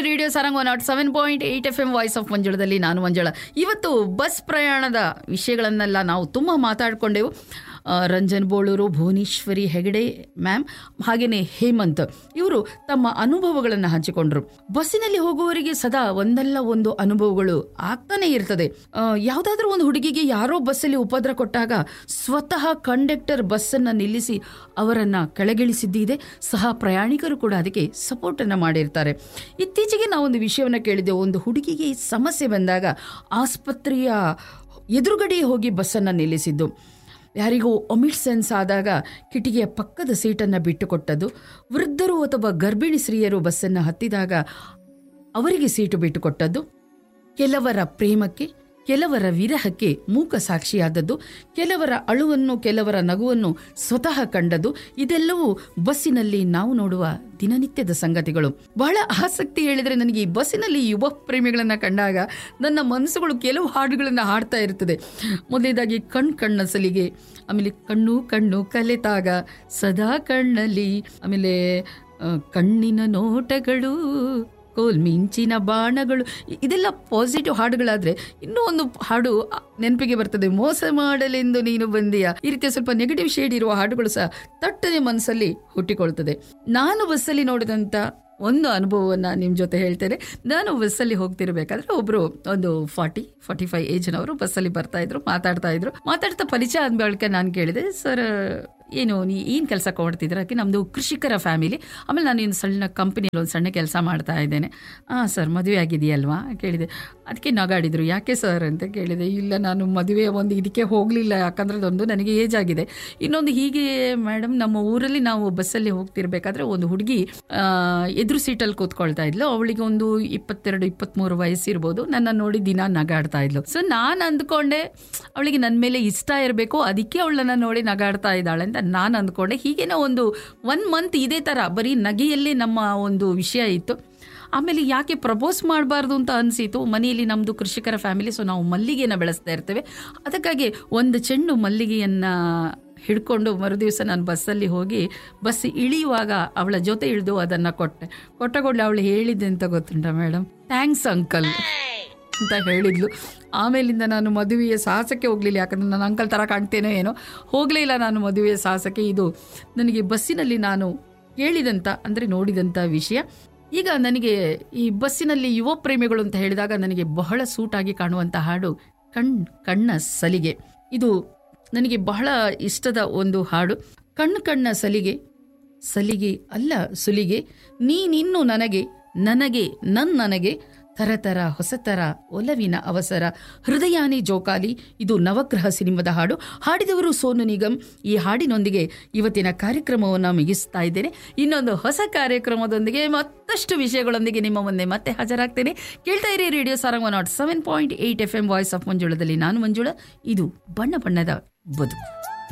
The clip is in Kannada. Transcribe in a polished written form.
Radio Sarang 107.8 FM voice of ಮಂಜುಳದಲ್ಲಿ ನಾನು ಮಂಜುಳ. ಇವತ್ತು ಬಸ್ ಪ್ರಯಾಣದ ವಿಷಯಗಳನ್ನೆಲ್ಲ ನಾವು ತುಂಬ ಮಾತಾಡಿಕೊಂಡೆವು. ರಂಜನ್ ಬೋಳೂರು, ಭುವನೇಶ್ವರಿ ಹೆಗಡೆ ಮ್ಯಾಮ್, ಹಾಗೆಯೇ ಹೇಮಂತ್ ಇವರು ತಮ್ಮ ಅನುಭವಗಳನ್ನು ಹಂಚಿಕೊಂಡ್ರು. ಬಸ್ಸಿನಲ್ಲಿ ಹೋಗುವವರಿಗೆ ಸದಾ ಒಂದಲ್ಲ ಒಂದು ಅನುಭವಗಳು ಆಗ್ತಾನೆ ಇರ್ತದೆ. ಯಾವುದಾದ್ರೂ ಒಂದು ಹುಡುಗಿಗೆ ಯಾರೋ ಬಸ್ಸಲ್ಲಿ ಉಪದ್ರ ಕೊಟ್ಟಾಗ ಸ್ವತಃ ಕಂಡಕ್ಟರ್ ಬಸ್ಸನ್ನು ನಿಲ್ಲಿಸಿ ಅವರನ್ನು ಕೆಳಗಿಳಿಸಿದ್ದಿದೆ. ಸಹ ಪ್ರಯಾಣಿಕರು ಕೂಡ ಅದಕ್ಕೆ ಸಪೋರ್ಟನ್ನು ಮಾಡಿರ್ತಾರೆ. ಇತ್ತೀಚೆಗೆ ನಾವೊಂದು ವಿಷಯವನ್ನು ಕೇಳಿದ್ದೆವು. ಒಂದು ಹುಡುಗಿಗೆ ಸಮಸ್ಯೆ ಬಂದಾಗ ಆಸ್ಪತ್ರೆಯ ಎದುರುಗಡೆ ಹೋಗಿ ಬಸ್ಸನ್ನು ನಿಲ್ಲಿಸಿದ್ದು. ಯಾರಿಗೂ ಒಮಿಟ್ ಸೆನ್ಸ್ ಆದಾಗ ಕಿಟಿಕಿಯ ಪಕ್ಕದ ಸೀಟನ್ನು ಬಿಟ್ಟುಕೊಟ್ಟದ್ದು. ವೃದ್ಧರು ಅಥವಾ ಗರ್ಭಿಣಿ ಸ್ತ್ರೀಯರು ಬಸ್ಸನ್ನು ಹತ್ತಿದಾಗ ಅವರಿಗೆ ಸೀಟು ಬಿಟ್ಟುಕೊಟ್ಟದ್ದು. ಕೆಲವರ ಪ್ರೇಮಕ್ಕೆ, ಕೆಲವರ ವಿರಹಕ್ಕೆ ಮೂಕ ಸಾಕ್ಷಿಯಾದದ್ದು. ಕೆಲವರ ಅಳುವನ್ನು, ಕೆಲವರ ನಗುವನ್ನು ಸ್ವತಃ ಕಂಡದ್ದು. ಇದೆಲ್ಲವೂ ಬಸ್ಸಿನಲ್ಲಿ ನಾವು ನೋಡುವ ದಿನನಿತ್ಯದ ಸಂಗತಿಗಳು. ಬಹಳ ಆಸಕ್ತಿ ಹೇಳಿದರೆ ನನಗೆ ಈ ಬಸ್ಸಿನಲ್ಲಿ ಯುವ ಪ್ರೇಮಿಗಳನ್ನು ಕಂಡಾಗ ನನ್ನ ಮನಸ್ಸುಗಳು ಕೆಲವು ಹಾಡುಗಳನ್ನು ಹಾಡ್ತಾ ಇರ್ತದೆ. ಮೊದಲನೇದಾಗಿ ಕಣ್ಣ ಸಲಿಗೆ, ಆಮೇಲೆ ಕಣ್ಣು ಕಣ್ಣು ಕಲೆತಾಗ ಸದಾ ಕಣ್ಣಲ್ಲಿ, ಆಮೇಲೆ ಕಣ್ಣಿನ ನೋಟಗಳು, ಕೋಲ್ಮಿಂಚಿನ ಬಾಣಗಳು. ಇದೆಲ್ಲ ಪಾಸಿಟಿವ್ ಹಾಡುಗಳಾದರೆ ಇನ್ನೂ ಒಂದು ಹಾಡು ನೆನಪಿಗೆ ಬರ್ತದೆ, ಮೋಸ ಮಾಡಲೆಂದು ನೀನು ಬಂದೆಯಾ. ಈ ರೀತಿಯ ಸ್ವಲ್ಪ ನೆಗೆಟಿವ್ ಶೇಡ್ ಇರುವ ಹಾಡುಗಳು ಸಹ ತಟ್ಟನೆ ಮನಸ್ಸಲ್ಲಿ ಹುಟ್ಟಿಕೊಳ್ತದೆ. ನಾನು ಬಸ್ಸಲ್ಲಿ ನೋಡಿದಂಥ ಒಂದು ಅನುಭವವನ್ನು ನಿಮ್ಮ ಜೊತೆ ಹೇಳ್ತೇನೆ. ನಾನು ಬಸ್ಸಲ್ಲಿ ಹೋಗ್ತಿರ್ಬೇಕಾದ್ರೆ ಒಬ್ಬರು ಒಂದು 40-45 ಏಜ್ನವರು ಬಸ್ಸಲ್ಲಿ ಬರ್ತಾಯಿದ್ರು, ಮಾತಾಡ್ತಾ ಪರಿಚಯ ಆದ ಬಳಿಕ ನಾನು ಕೇಳಿದೆ, ಸರ್ ಏನು ಕೆಲಸ ಕೊಡ್ತಿದ್ರೆ? ಅದಕ್ಕೆ ನಮ್ಮದು ಕೃಷಿಕರ ಫ್ಯಾಮಿಲಿ, ಆಮೇಲೆ ನಾನು ಇನ್ನು ಸಣ್ಣ ಕಂಪನಿಯಲ್ಲಿ ಒಂದು ಸಣ್ಣ ಕೆಲಸ ಮಾಡ್ತಾ ಇದ್ದೇನೆ. ಹಾಂ ಸರ್, ಮದುವೆ ಆಗಿದೆಯಲ್ವಾ ಕೇಳಿದೆ. ಅದಕ್ಕೆ ನಗಾಡಿದರು. ಯಾಕೆ ಸರ್ ಅಂತ ಕೇಳಿದೆ. ಇಲ್ಲ, ನಾನು ಮದುವೆ ಒಂದು ಇದಕ್ಕೆ ಹೋಗಲಿಲ್ಲ, ಯಾಕಂದರೆ ಅದೊಂದು ನನಗೆ ಏಜ್ ಆಗಿದೆ. ಇನ್ನೊಂದು ಹೀಗೆ ಮೇಡಮ್, ನಮ್ಮ ಊರಲ್ಲಿ ನಾವು ಬಸ್ಸಲ್ಲಿ ಹೋಗ್ತಿರ್ಬೇಕಾದ್ರೆ ಒಂದು ಹುಡುಗಿ ಎದುರು ಸೀಟಲ್ಲಿ ಕೂತ್ಕೊಳ್ತಾ ಇದ್ಲು. ಅವಳಿಗೆ ಒಂದು 22-23 ವಯಸ್ಸಿರ್ಬೋದು. ನನ್ನ ನೋಡಿ ದಿನ ನಗಾಡ್ತಾ ಇದ್ಲು. ಸೊ ನಾನು ಅಂದ್ಕೊಂಡೆ ಅವಳಿಗೆ ನನ್ನ ಮೇಲೆ ಇಷ್ಟ ಇರಬೇಕು, ಅದಕ್ಕೆ ಅವಳನ್ನ ನೋಡಿ ನಗಾಡ್ತಾ ಇದ್ದಾಳೆ ಅಂತ ನಾನು ಅಂದ್ಕೊಂಡೆ. ಹೀಗೇನೋ ಒಂದು 1 ಮಂತ್ ಇದೇ ಥರ ಬರೀ ನಗೆಯಲ್ಲೇ ನಮ್ಮ ಒಂದು ವಿಷಯ ಇತ್ತು. ಆಮೇಲೆ ಯಾಕೆ ಪ್ರಪೋಸ್ ಮಾಡಬಾರ್ದು ಅಂತ ಅನಿಸಿತು. ಮನೆಯಲ್ಲಿ ನಮ್ಮದು ಕೃಷಿಕರ ಫ್ಯಾಮಿಲಿ, ಸೊ ನಾವು ಮಲ್ಲಿಗೆಯನ್ನು ಬೆಳೆಸ್ತಾ ಇರ್ತೇವೆ. ಅದಕ್ಕಾಗಿ ಒಂದು ಚೆಂಡು ಮಲ್ಲಿಗೆಯನ್ನು ಹಿಡ್ಕೊಂಡು ಮರುದಿವಸ ನಾನು ಬಸ್ಸಲ್ಲಿ ಹೋಗಿ ಬಸ್ ಇಳಿಯುವಾಗ ಅವಳ ಜೊತೆ ಇಳಿದು ಅದನ್ನು ಕೊಟ್ಟಗೊಡ್ಲೆ ಅವಳು ಹೇಳಿದ್ದೆ ಅಂತ ಗೊತ್ತುಂಟ ಮೇಡಮ್, ಥ್ಯಾಂಕ್ಸ್ ಅಂಕಲ್ ಅಂತ ಹೇಳಿದ್ಲು. ಆಮೇಲಿಂದ ನಾನು ಮದುವೆಯ ಸಾಹಸಕ್ಕೆ ಹೋಗಲಿಲ್ಲ, ಯಾಕಂದರೆ ನನ್ನ ಅಂಕಲ್ ಥರ ಕಾಣ್ತೇನೋ ಏನೋ, ಹೋಗಲೇ ಇಲ್ಲ ನಾನು ಮದುವೆಯ ಸಾಹಸಕ್ಕೆ. ಇದು ನನಗೆ ಬಸ್ಸಿನಲ್ಲಿ ನಾನು ಕೇಳಿದಂಥ, ಅಂದರೆ ನೋಡಿದಂಥ ವಿಷಯ. ಈಗ ನನಗೆ ಈ ಬಸ್ಸಿನಲ್ಲಿ ಯುವ ಪ್ರೇಮಿಗಳು ಅಂತ ಹೇಳಿದಾಗ ನನಗೆ ಬಹಳ ಸೂಟಾಗಿ ಕಾಣುವಂಥ ಹಾಡು ಕಣ್ಣ ಸಲಿಗೆ. ಇದು ನನಗೆ ಬಹಳ ಇಷ್ಟದ ಒಂದು ಹಾಡು. ಕಣ್ಣ ಸಲಿಗೆ ಅಲ್ಲ ಸುಲಿಗೆ, ನೀನಿನ್ನು ನನಗೆ ನನಗೆ ಥರಥರ ಹೊಸತರ ಒಲವಿನ ಅವಸರ, ಹೃದಯಾನಿ ಜೋಕಾಲಿ. ಇದು ನವಗ್ರಹ ಸಿನಿಮಾದ ಹಾಡು. ಹಾಡಿದವರು ಸೋನು ನಿಗಮ್. ಈ ಹಾಡಿನೊಂದಿಗೆ ಇವತ್ತಿನ ಕಾರ್ಯಕ್ರಮವನ್ನು ಮುಗಿಸ್ತಾ ಇದ್ದೇನೆ. ಇನ್ನೊಂದು ಹೊಸ ಕಾರ್ಯಕ್ರಮದೊಂದಿಗೆ ಮತ್ತಷ್ಟು ವಿಷಯಗಳೊಂದಿಗೆ ನಿಮ್ಮ ಮುಂದೆ ಮತ್ತೆ ಹಾಜರಾಗ್ತೇನೆ. ಕೇಳ್ತಾ ಇರಿ radio Sarang 107.8 FM voice of ಮಂಜುಳದಲ್ಲಿ ನಾನು ಮಂಜುಳ. ಇದು ಬಣ್ಣ ಬಣ್ಣದ ಬದುಕು.